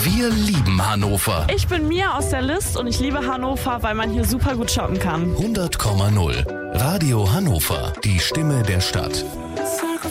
Wir lieben Hannover. Ich bin Mia aus der List und ich liebe Hannover, weil man hier super gut shoppen kann. 100,0 Radio Hannover, die Stimme der Stadt.